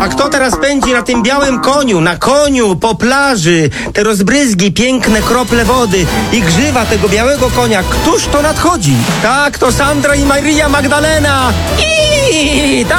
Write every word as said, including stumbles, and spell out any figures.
A kto teraz pędzi na tym białym koniu, na koniu, po plaży? Te rozbryzgi, piękne krople wody i grzywa tego białego konia. Któż to nadchodzi? Tak, to Sandra i Maria Magdalena. I tak.